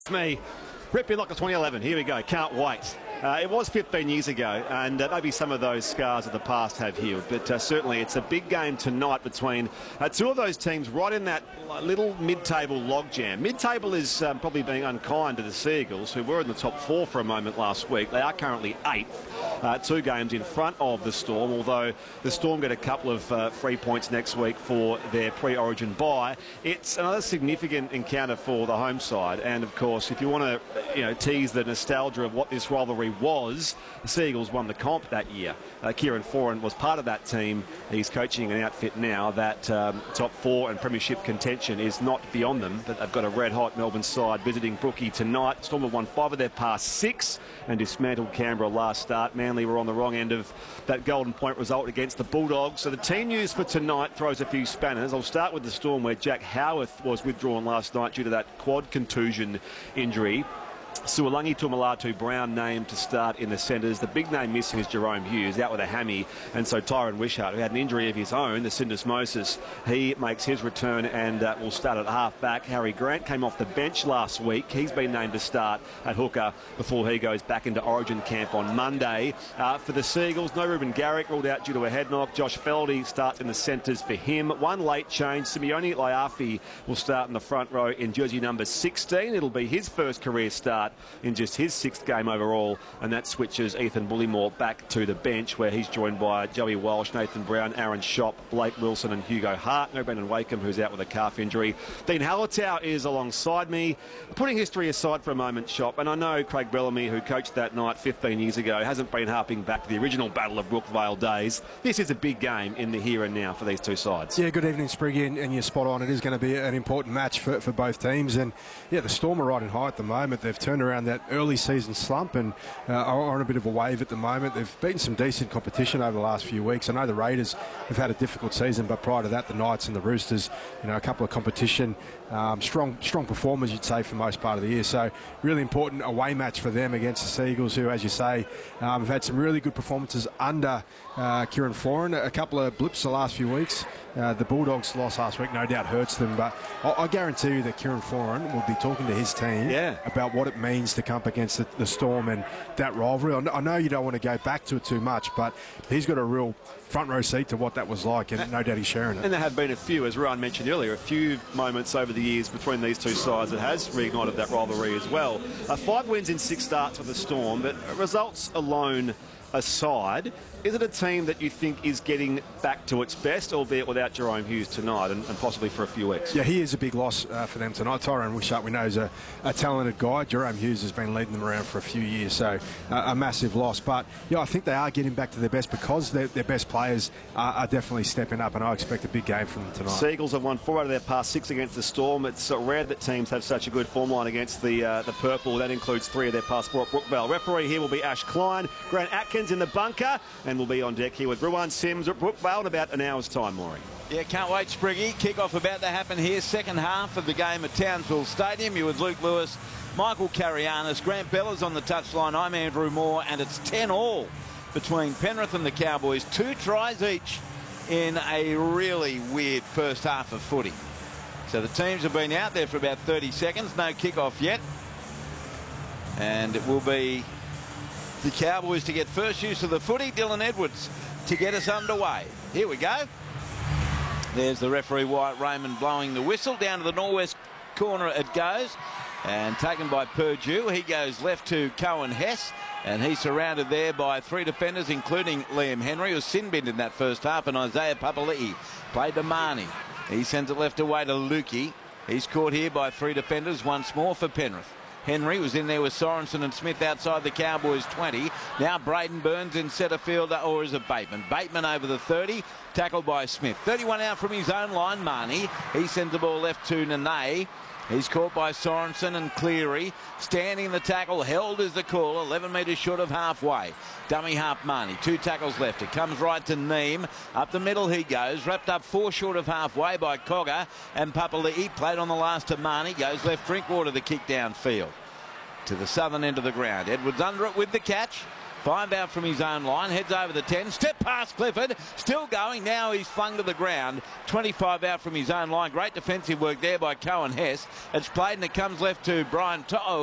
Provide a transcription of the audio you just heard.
It's me. Rip Pinlock of 2011. Here we go. Can't wait. It was 15 years ago, and maybe some of those scars of the past have healed, but certainly it's a big game tonight between two of those teams right in that little mid-table logjam. Mid-table is probably being unkind to the Seagulls, who were in the top four for a moment last week. They are currently 8th, 2 games in front of the Storm, although the Storm get a couple of free points next week for their pre-origin bye. It's another significant encounter for the home side, and of course, if you want to tease the nostalgia of what this rivalry was, the Seagulls won the comp that year. Kieran Foran was part of that team. He's coaching an outfit now that top 4 and premiership contention is not beyond them, but they've got a red-hot Melbourne side visiting Brookie tonight. Storm have won 5 of their past 6 and dismantled Canberra last start. Manly were on the wrong end of that Golden Point result against the Bulldogs. So the team news for tonight throws a few spanners. I'll start with the Storm, where Jack Howarth was withdrawn last night due to that quad contusion injury. Sualangi Tumalatu Brown named to start in the centres. The big name missing is Jerome Hughes, out with a hammy. And so Tyron Wishart, who had an injury of his own, the syndesmosis, he makes his return and will start at half-back. Harry Grant came off the bench last week. He's been named to start at hooker before he goes back into Origin camp on Monday. For the Seagulls, no Ruben Garrick, ruled out due to a head knock. Josh Feldy starts in the centres for him. One late change. Simeone Laiafi will start in the front row in jersey number 16. It'll be his first career start in just his 6th game overall, and that switches Ethan Bullymore back to the bench, where he's joined by Joey Walsh, Nathan Brown, Aaron Schopp, Blake Wilson and Hugo Hart. No Brendan Wakeham, who's out with a calf injury. Dean Hallertau is alongside me. Putting history aside for a moment, Schopp, and I know Craig Bellamy, who coached that night 15 years ago, hasn't been harping back to the original Battle of Brookvale days. This is a big game in the here and now for these two sides. Yeah, good evening, Spriggy, and you're spot on. It is going to be an important match for both teams, and yeah, the Storm are riding high at the moment. They've turned around that early season slump and are on a bit of a wave at the moment. They've beaten some decent competition over the last few weeks. I know the Raiders have had a difficult season, but prior to that, the Knights and the Roosters, a couple of competition, strong performers, you'd say, for most part of the year. So really important away match for them against the Seagulls, who, as you say, have had some really good performances under Kieran Foran. A couple of blips the last few weeks. The Bulldogs' loss last week no doubt hurts them, but I guarantee you that Kieran Foran will be talking to his team about what it means to come up against the Storm and that rivalry. I know you don't want to go back to it too much, but he's got a real front row seat to what that was like, and no doubt he's sharing it. And there have been a few, as Ryan mentioned earlier, a few moments over the years between these two sides that has reignited that rivalry as well. 5 wins in 6 starts for the Storm, but results alone aside, is it a team that you think is getting back to its best, albeit without Jerome Hughes tonight and possibly for a few weeks? Yeah, he is a big loss for them tonight. Tyron Wishart, we know, is a talented guy. Jerome Hughes has been leading them around for a few years, so a massive loss. But yeah, I think they are getting back to their best because their best players are definitely stepping up, and I expect a big game from them tonight. Seagulls have won 4 out of their past 6 against the Storm. It's rare that teams have such a good form line against the Purple. That includes 3 of their past 4 at Brookvale. Referee here will be Ash Klein. Grant Atkins in the bunker, and we'll be on deck here with Ruan Sims at Brookvale in about an hour's time, Maury. Yeah, can't wait, Spriggy. Kick-off about to happen here. Second half of the game at Townsville Stadium. You're with Luke Lewis, Michael Carianis, Grant Bella's on the touchline. I'm Andrew Moore, and it's 10-all between Penrith and the Cowboys. 2 tries each in a really weird first half of footy. So the teams have been out there for about 30 seconds. No kick-off yet. And it will be the Cowboys to get first use of the footy. Dylan Edwards to get us underway. Here we go. There's the referee, Wyatt Raymond, blowing the whistle. Down to the northwest corner it goes. And taken by Purdue. He goes left to Cohen Hess. And he's surrounded there by 3 defenders, including Liam Henry, who was sin-binned in that first half. And Isaiah Papali'i played to Marnie. He sends it left away to Lukey. He's caught here by 3 defenders once more for Penrith. Henry was in there with Sorensen and Smith outside the Cowboys 20. Now Braden Burns in centre field, or is it Bateman? Bateman over the 30, tackled by Smith. 31 out from his own line, Marnie. He sends the ball left to Nene. He's caught by Sorensen and Cleary. Standing the tackle, held is the call, 11 metres short of halfway. Dummy half Marnie, 2 tackles left. It comes right to Neem. Up the middle he goes, wrapped up 4 short of halfway by Cogger. And Papali'i played on the last to Marnie. Goes left Drinkwater, the kick downfield to the southern end of the ground. Edwards under it with the catch. 5 out from his own line, heads over the 10, step past Clifford, still going, now he's flung to the ground. 25 out from his own line, great defensive work there by Cohen Hess. It's played and it comes left to Brian To'o.